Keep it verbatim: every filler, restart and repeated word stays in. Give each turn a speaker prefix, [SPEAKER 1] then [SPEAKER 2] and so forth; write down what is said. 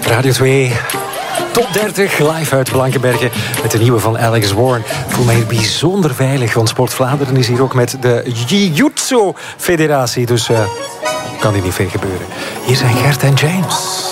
[SPEAKER 1] Radio twee, top dertig, live uit Blankenbergen met de nieuwe van Alex Warren. Ik voel mij bijzonder veilig, want Sport Vlaanderen is hier ook met de Jiu-Jitsu Federatie. Dus uh, kan hier niet veel gebeuren. Hier zijn Gert en James.